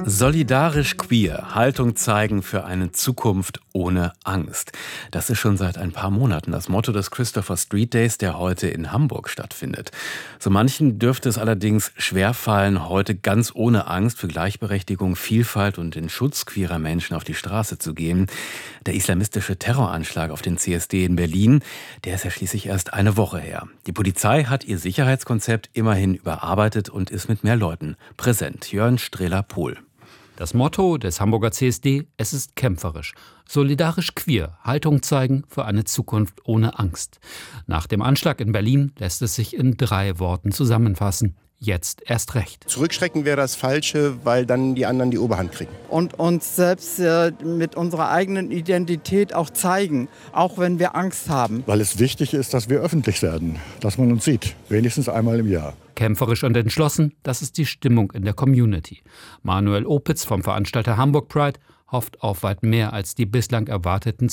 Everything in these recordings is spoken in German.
Solidarisch queer, Haltung zeigen für eine Zukunft ohne Angst. Das ist schon seit ein paar Monaten das Motto des Christopher Street Days, der heute in Hamburg stattfindet. So manchen dürfte es allerdings schwerfallen, heute ganz ohne Angst für Gleichberechtigung, Vielfalt und den Schutz queerer Menschen auf die Straße zu gehen. Der islamistische Terroranschlag auf den CSD in Berlin, der ist ja schließlich erst eine Woche her. Die Polizei hat ihr Sicherheitskonzept immerhin überarbeitet und ist mit mehr Leuten präsent. Jörn Strehler-Pohl. Das Motto des Hamburger CSD: Es ist kämpferisch. Solidarisch queer, Haltung zeigen für eine Zukunft ohne Angst. Nach dem Anschlag in Berlin lässt es sich in 3 Worten zusammenfassen: Jetzt erst recht. Zurückschrecken wäre das Falsche, weil dann die anderen die Oberhand kriegen. Und uns selbst mit unserer eigenen Identität auch zeigen, auch wenn wir Angst haben. Weil es wichtig ist, dass wir öffentlich werden, dass man uns sieht, wenigstens einmal im Jahr. Kämpferisch und entschlossen, das ist die Stimmung in der Community. Manuel Opitz vom Veranstalter Hamburg Pride hofft auf weit mehr als die bislang erwarteten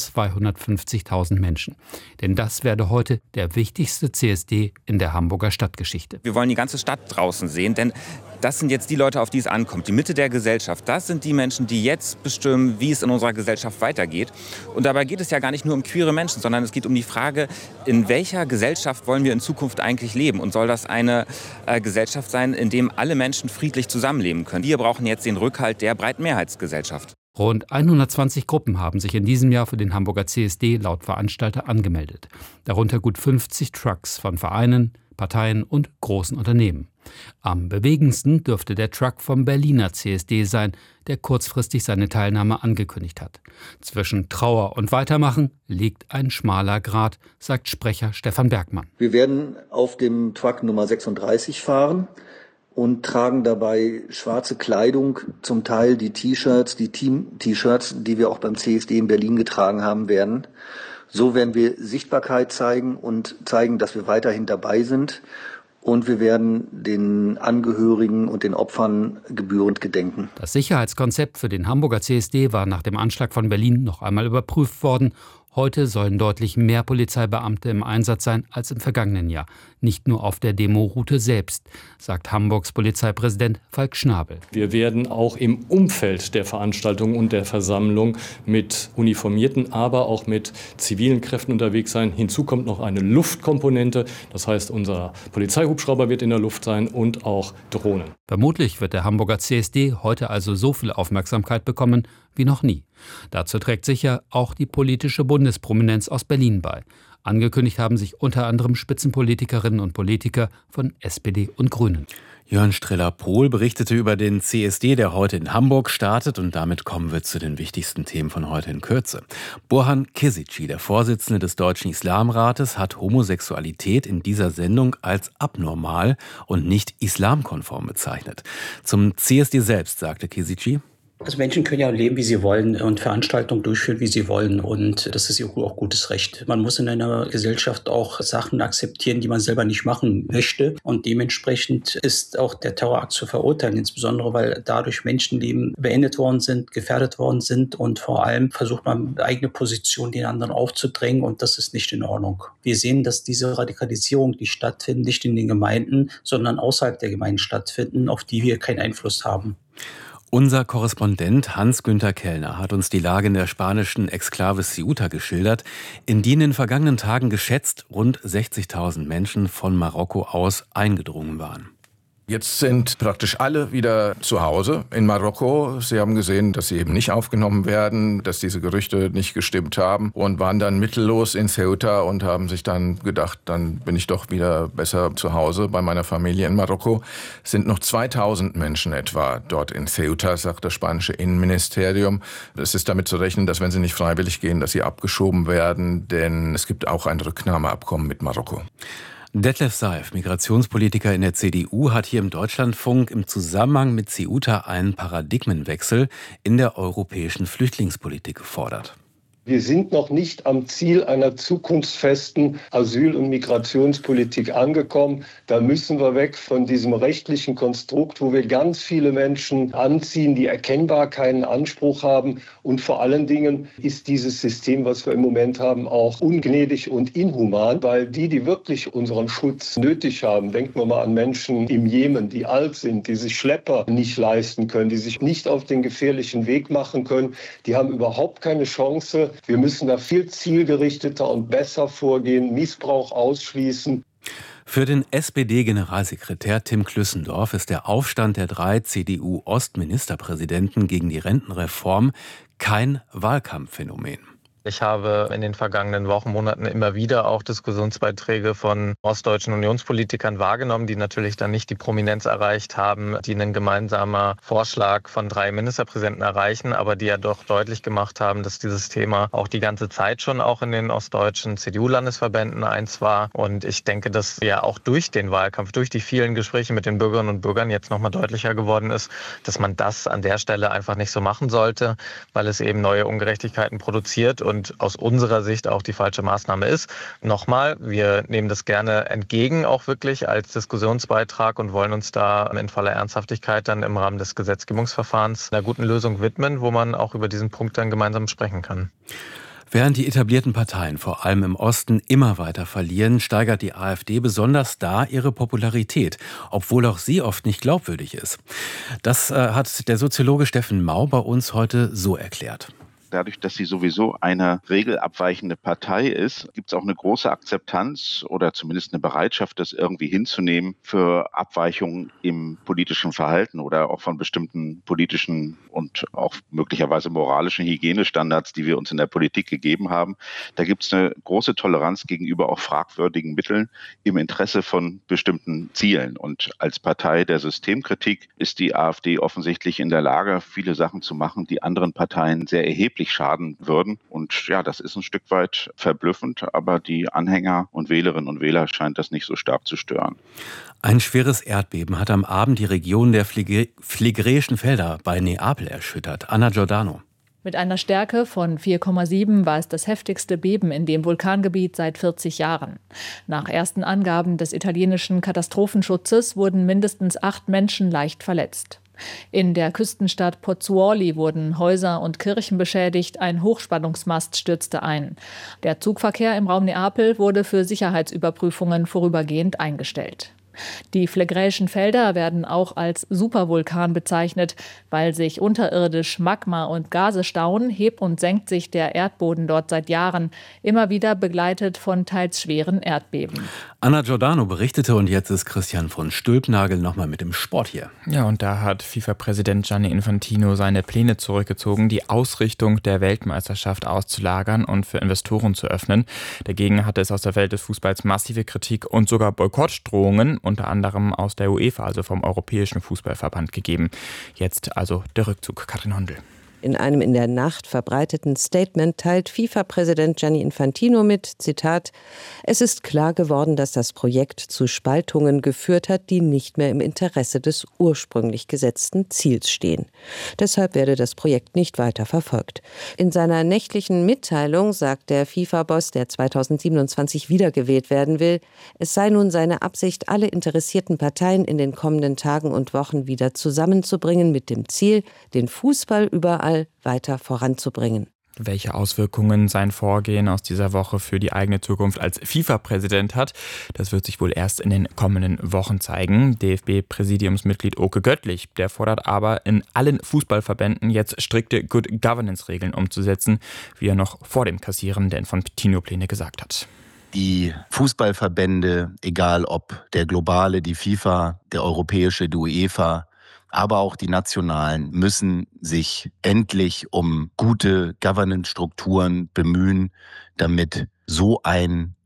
250.000 Menschen. Denn das werde heute der wichtigste CSD in der Hamburger Stadtgeschichte. Wir wollen die ganze Stadt draußen sehen, denn das sind jetzt die Leute, auf die es ankommt. Die Mitte der Gesellschaft, das sind die Menschen, die jetzt bestimmen, wie es in unserer Gesellschaft weitergeht. Und dabei geht es ja gar nicht nur um queere Menschen, sondern es geht um die Frage, in welcher Gesellschaft wollen wir in Zukunft eigentlich leben? Und soll das eine Gesellschaft sein, in der alle Menschen friedlich zusammenleben können? Wir brauchen jetzt den Rückhalt der breiten Mehrheitsgesellschaft. Rund 120 Gruppen haben sich in diesem Jahr für den Hamburger CSD laut Veranstalter angemeldet. Darunter gut 50 Trucks von Vereinen, Parteien und großen Unternehmen. Am bewegendsten dürfte der Truck vom Berliner CSD sein, der kurzfristig seine Teilnahme angekündigt hat. Zwischen Trauer und Weitermachen liegt ein schmaler Grat, sagt Sprecher Stefan Bergmann. Wir werden auf dem Truck Nummer 36 fahren und tragen dabei schwarze Kleidung, zum Teil die T-Shirts, die Team-T-Shirts, die wir auch beim CSD in Berlin getragen haben werden. So werden wir Sichtbarkeit zeigen und zeigen, dass wir weiterhin dabei sind. Und wir werden den Angehörigen und den Opfern gebührend gedenken. Das Sicherheitskonzept für den Hamburger CSD war nach dem Anschlag von Berlin noch einmal überprüft worden. Heute sollen deutlich mehr Polizeibeamte im Einsatz sein als im vergangenen Jahr. Nicht nur auf der Demoroute selbst, sagt Hamburgs Polizeipräsident Falk Schnabel. Wir werden auch im Umfeld der Veranstaltung und der Versammlung mit uniformierten, aber auch mit zivilen Kräften unterwegs sein. Hinzu kommt noch eine Luftkomponente. Das heißt, unser Polizeihubschrauber wird in der Luft sein und auch Drohnen. Vermutlich wird der Hamburger CSD heute also so viel Aufmerksamkeit bekommen wie noch nie. Dazu trägt sicher auch die politische Bundesprominenz aus Berlin bei. Angekündigt haben sich unter anderem Spitzenpolitikerinnen und Politiker von SPD und Grünen. Jörn Strehler-Pohl berichtete über den CSD, der heute in Hamburg startet. Und damit kommen wir zu den wichtigsten Themen von heute in Kürze. Burhan Kesici, der Vorsitzende des Deutschen Islamrates, hat Homosexualität in dieser Sendung als abnormal und nicht islamkonform bezeichnet. Zum CSD selbst sagte Kesici: Also Menschen können ja leben, wie sie wollen und Veranstaltungen durchführen, wie sie wollen. Und das ist ja auch gutes Recht. Man muss in einer Gesellschaft auch Sachen akzeptieren, die man selber nicht machen möchte. Und dementsprechend ist auch der Terrorakt zu verurteilen, insbesondere weil dadurch Menschenleben beendet worden sind, gefährdet worden sind. Und vor allem versucht man, eigene Position den anderen aufzudrängen. Und das ist nicht in Ordnung. Wir sehen, dass diese Radikalisierung, die stattfinden, nicht in den Gemeinden, sondern außerhalb der Gemeinden stattfinden, auf die wir keinen Einfluss haben. Unser Korrespondent Hans-Günther Kellner hat uns die Lage in der spanischen Exklave Ceuta geschildert, in die in den vergangenen Tagen geschätzt rund 60.000 Menschen von Marokko aus eingedrungen waren. Jetzt sind praktisch alle wieder zu Hause in Marokko. Sie haben gesehen, dass sie eben nicht aufgenommen werden, dass diese Gerüchte nicht gestimmt haben und waren dann mittellos in Ceuta und haben sich dann gedacht, dann bin ich doch wieder besser zu Hause bei meiner Familie in Marokko. Es sind noch 2000 Menschen etwa dort in Ceuta, sagt das spanische Innenministerium. Es ist damit zu rechnen, dass wenn sie nicht freiwillig gehen, dass sie abgeschoben werden, denn es gibt auch ein Rücknahmeabkommen mit Marokko. Detlef Saif, Migrationspolitiker in der CDU, hat hier im Deutschlandfunk im Zusammenhang mit Ceuta einen Paradigmenwechsel in der europäischen Flüchtlingspolitik gefordert. Wir sind noch nicht am Ziel einer zukunftsfesten Asyl- und Migrationspolitik angekommen. Da müssen wir weg von diesem rechtlichen Konstrukt, wo wir ganz viele Menschen anziehen, die erkennbar keinen Anspruch haben. Und vor allen Dingen ist dieses System, was wir im Moment haben, auch ungnädig und inhuman, weil die wirklich unseren Schutz nötig haben, denken wir mal an Menschen im Jemen, die alt sind, die sich Schlepper nicht leisten können, die sich nicht auf den gefährlichen Weg machen können, die haben überhaupt keine Chance. Wir müssen da viel zielgerichteter und besser vorgehen, Missbrauch ausschließen. Für den SPD-Generalsekretär Tim Klüssendorf ist der Aufstand der 3 CDU-Ostministerpräsidenten gegen die Rentenreform kein Wahlkampfphänomen. Ich habe in den vergangenen Wochen, Monaten immer wieder auch Diskussionsbeiträge von ostdeutschen Unionspolitikern wahrgenommen, die natürlich dann nicht die Prominenz erreicht haben, die ein gemeinsamer Vorschlag von 3 Ministerpräsidenten erreichen, aber die ja doch deutlich gemacht haben, dass dieses Thema auch die ganze Zeit schon auch in den ostdeutschen CDU-Landesverbänden eins war. Und ich denke, dass ja auch durch den Wahlkampf, durch die vielen Gespräche mit den Bürgerinnen und Bürgern jetzt nochmal deutlicher geworden ist, dass man das an der Stelle einfach nicht so machen sollte, weil es eben neue Ungerechtigkeiten produziert und aus unserer Sicht auch die falsche Maßnahme ist. Nochmal, wir nehmen das gerne entgegen, auch wirklich als Diskussionsbeitrag und wollen uns da in voller Ernsthaftigkeit dann im Rahmen des Gesetzgebungsverfahrens einer guten Lösung widmen, wo man auch über diesen Punkt dann gemeinsam sprechen kann. Während die etablierten Parteien vor allem im Osten immer weiter verlieren, steigert die AfD besonders da ihre Popularität, obwohl auch sie oft nicht glaubwürdig ist. Das hat der Soziologe Steffen Mau bei uns heute so erklärt. Dadurch, dass sie sowieso eine regelabweichende Partei ist, gibt es auch eine große Akzeptanz oder zumindest eine Bereitschaft, das irgendwie hinzunehmen für Abweichungen im politischen Verhalten oder auch von bestimmten politischen und auch möglicherweise moralischen Hygienestandards, die wir uns in der Politik gegeben haben. Da gibt es eine große Toleranz gegenüber auch fragwürdigen Mitteln im Interesse von bestimmten Zielen. Und als Partei der Systemkritik ist die AfD offensichtlich in der Lage, viele Sachen zu machen, die anderen Parteien sehr erheblich schaden würden. Und ja, das ist ein Stück weit verblüffend, aber die Anhänger und Wählerinnen und Wähler scheint das nicht so stark zu stören. Ein schweres Erdbeben hat am Abend die Region der Phlegräischen Felder bei Neapel erschüttert. Anna Giordano. Mit einer Stärke von 4,7 war es das heftigste Beben in dem Vulkangebiet seit 40 Jahren. Nach ersten Angaben des italienischen Katastrophenschutzes wurden mindestens 8 Menschen leicht verletzt. In der Küstenstadt Pozzuoli wurden Häuser und Kirchen beschädigt, ein Hochspannungsmast stürzte ein. Der Zugverkehr im Raum Neapel wurde für Sicherheitsüberprüfungen vorübergehend eingestellt. Die Phlegräischen Felder werden auch als Supervulkan bezeichnet. Weil sich unterirdisch Magma und Gase stauen, hebt und senkt sich der Erdboden dort seit Jahren, immer wieder begleitet von teils schweren Erdbeben. Anna Giordano berichtete und jetzt ist Christian von Stülpnagel nochmal mit dem Sport hier. Ja, und da hat FIFA-Präsident Gianni Infantino seine Pläne zurückgezogen, die Ausrichtung der Weltmeisterschaft auszulagern und für Investoren zu öffnen. Dagegen hatte es aus der Welt des Fußballs massive Kritik und sogar Boykottdrohungen, unter anderem aus der UEFA, also vom Europäischen Fußballverband, gegeben. Jetzt also der Rückzug. Katrin Hondel. In einem in der Nacht verbreiteten Statement teilt FIFA-Präsident Gianni Infantino mit, Zitat, es ist klar geworden, dass das Projekt zu Spaltungen geführt hat, die nicht mehr im Interesse des ursprünglich gesetzten Ziels stehen. Deshalb werde das Projekt nicht weiter verfolgt. In seiner nächtlichen Mitteilung sagt der FIFA-Boss, der 2027 wiedergewählt werden will, es sei nun seine Absicht, alle interessierten Parteien in den kommenden Tagen und Wochen wieder zusammenzubringen mit dem Ziel, den Fußball überall weiter voranzubringen. Welche Auswirkungen sein Vorgehen aus dieser Woche für die eigene Zukunft als FIFA-Präsident hat, das wird sich wohl erst in den kommenden Wochen zeigen. DFB-Präsidiumsmitglied Oke Göttlich, der fordert aber, in allen Fußballverbänden jetzt strikte Good-Governance-Regeln umzusetzen, wie er noch vor dem Kassieren der Infantino-Pläne gesagt hat. Die Fußballverbände, egal ob der globale, die FIFA, der europäische, die UEFA, aber auch die nationalen müssen sich endlich um gute Governance-Strukturen bemühen, damit so ein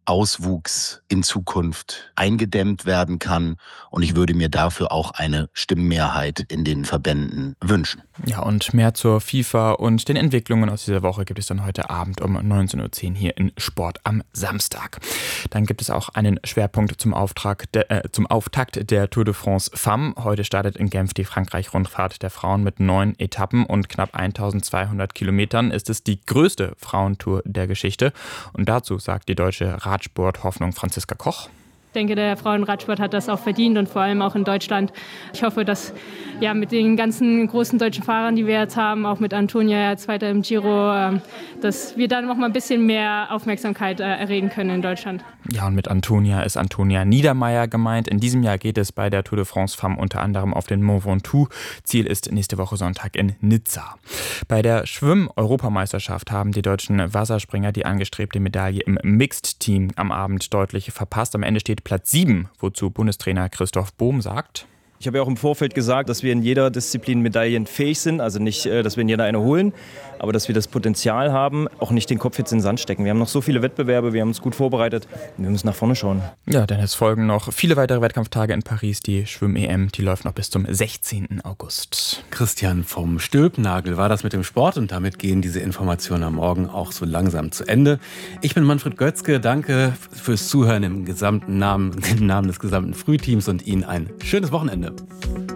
Auswuchs in Zukunft eingedämmt werden kann. Und ich würde mir dafür auch eine Stimmenmehrheit in den Verbänden wünschen. Ja, und mehr zur FIFA und den Entwicklungen aus dieser Woche gibt es dann heute Abend um 19.10 Uhr hier in Sport am Samstag. Dann gibt es auch einen Schwerpunkt zum Auftakt der Tour de France Femmes. Heute startet in Genf die Frankreich-Rundfahrt der Frauen mit 9 Etappen und knapp 1200 Kilometern. Ist es die größte Frauentour der Geschichte. Und dazu sagt die deutsche Radsport-Hoffnung Franziska Koch. Ich denke, der Frauenradsport hat das auch verdient und vor allem auch in Deutschland. Ich hoffe, dass mit den ganzen großen deutschen Fahrern, die wir jetzt haben, auch mit Antonia, Zweiter im Giro, dass wir dann noch mal ein bisschen mehr Aufmerksamkeit erregen können in Deutschland. Ja, und mit Antonia ist Antonia Niedermeyer gemeint. In diesem Jahr geht es bei der Tour de France Femmes unter anderem auf den Mont Ventoux. Ziel ist nächste Woche Sonntag in Nizza. Bei der Schwimm-Europameisterschaft haben die deutschen Wasserspringer die angestrebte Medaille im Mixed-Team am Abend deutlich verpasst. Am Ende steht Platz 7, wozu Bundestrainer Christoph Bohm sagt: Ich habe ja auch im Vorfeld gesagt, dass wir in jeder Disziplin medaillenfähig sind. Also nicht, dass wir in jeder eine holen, aber dass wir das Potenzial haben, auch nicht den Kopf jetzt in den Sand stecken. Wir haben noch so viele Wettbewerbe, wir haben uns gut vorbereitet und wir müssen nach vorne schauen. Ja, denn es folgen noch viele weitere Wettkampftage in Paris. Die Schwimm-EM, die läuft noch bis zum 16. August. Christian vom Stülpnagel war das mit dem Sport und damit gehen diese Informationen am Morgen auch so langsam zu Ende. Ich bin Manfred Götzke, danke fürs Zuhören im Namen des gesamten Frühteams und Ihnen ein schönes Wochenende.